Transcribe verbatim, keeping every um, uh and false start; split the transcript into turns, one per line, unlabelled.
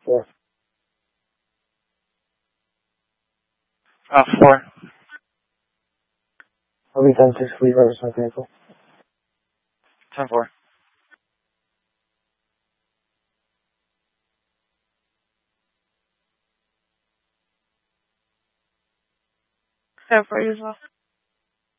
Four.
Uh, four.
I'll be ten six, please represent vehicle.
ten four.
ten four as well.